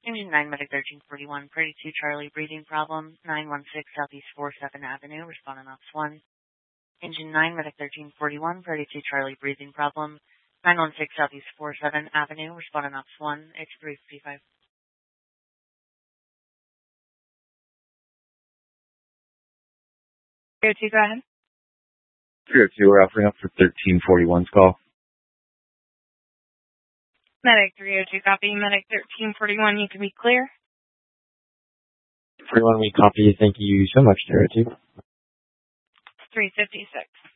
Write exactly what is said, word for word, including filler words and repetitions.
Engine nine, Medic thirteen forty-one, Prairie two Charlie, breathing problem, nine one six Southeast forty-seventh Avenue, responding ops one. Engine nine, Medic thirteen forty-one, Prairie two Charlie, breathing problem, nine one six Southeast forty-seventh Avenue, responding ops one, H three fifty-five. three oh two, go ahead. three oh two, we're offering up for thirteen forty-one's call. Medic three oh two, copy. Medic thirteen forty-one, you can be clear. forty-one, we copy. Thank you so much, three oh two. three fifty-six.